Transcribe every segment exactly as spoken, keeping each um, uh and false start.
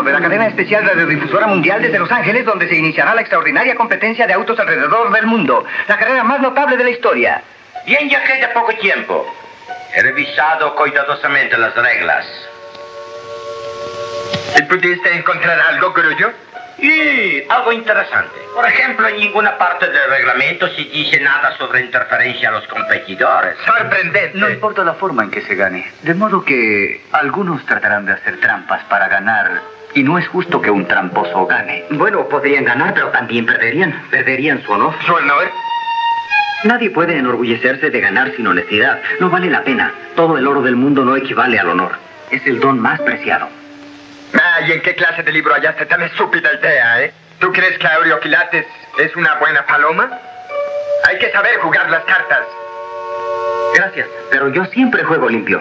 de la cadena especial radiodifusora mundial desde Los Ángeles, donde se iniciará la extraordinaria competencia de autos alrededor del mundo. La carrera más notable de la historia. Bien, ya queda poco tiempo. He revisado cuidadosamente las reglas. ¿Y pudiste encontrar algo, Grullo? Y algo interesante. Por ejemplo, en ninguna parte del reglamento se dice nada sobre interferencia a los competidores. Sorprendente. No importa la forma en que se gane. De modo que algunos tratarán de hacer trampas para ganar. Y no es justo que un tramposo gane. Bueno, podrían ganar, pero también perderían. Perderían su honor. ¿Su honor? Nadie puede enorgullecerse de ganar sin honestidad. No vale la pena. Todo el oro del mundo no equivale al honor. Es el don más preciado. Ah, ¿y en qué clase de libro hallaste tan estúpida idea, eh? ¿Tú crees que Aurioquilates es una buena paloma? Hay que saber jugar las cartas. Gracias, pero yo siempre juego limpio.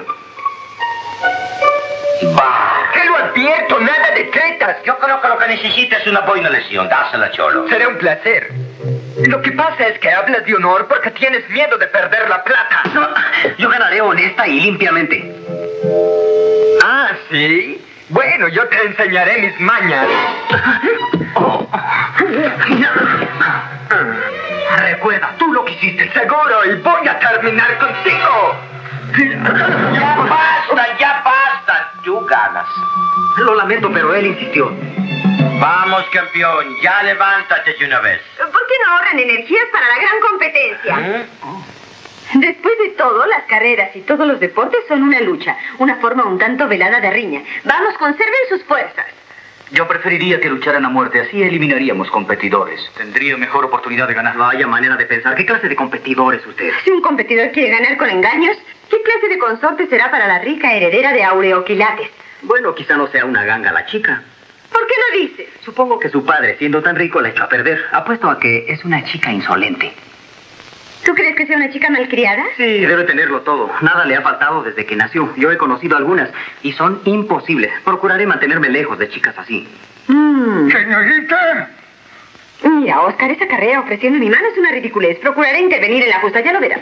Bah, te lo advierto, nada de tretas. Yo creo que lo que necesita es una buena lesión. Dásela, Cholo. Será un placer. Lo que pasa es que hablas de honor porque tienes miedo de perder la plata. No, yo ganaré honesta y limpiamente. Ah, ¿sí? Bueno, yo te enseñaré mis mañas. Oh. Recuerda, tú lo que hiciste. Seguro, y voy a terminar contigo. Ya basta, ya basta. Tú ganas. Lo lamento, pero él insistió. Vamos, campeón. Ya levántate de una vez. ¿Por qué no ahorran energías para la gran competencia? ¿Eh? Después de todo, las carreras y todos los deportes son una lucha, una forma un tanto velada de riña. Vamos, conserven sus fuerzas. Yo preferiría que lucharan a muerte. Así eliminaríamos competidores. Tendría mejor oportunidad de ganar. Vaya manera de pensar. ¿Qué clase de competidor es usted? Si un competidor quiere ganar con engaños, ¿qué clase de consorte será para la rica heredera de Aureoquilates? Bueno, quizá no sea una ganga la chica. ¿Por qué lo dices? Supongo que su padre, siendo tan rico, la echó a perder. Apuesto a que es una chica insolente. ¿Tú crees que sea una chica malcriada? Sí, debe tenerlo todo. Nada le ha faltado desde que nació. Yo he conocido algunas y son imposibles. Procuraré mantenerme lejos de chicas así. Mm. Señorita. Mira, Oscar, esa carrera ofreciendo mi mano es una ridiculez. Procuraré intervenir en la justa, ya lo verás.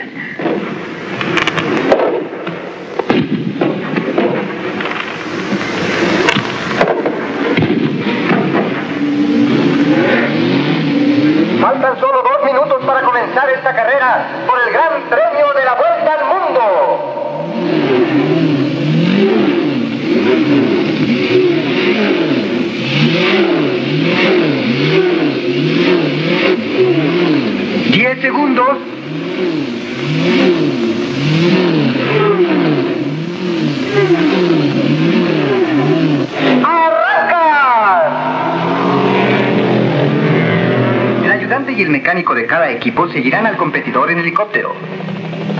Faltan solo dos minutos para comenzar esta carrera por el Gran Premio de la Vuelta al Mundo. Diez segundos. El ayudante y el mecánico de cada equipo seguirán al competidor en helicóptero.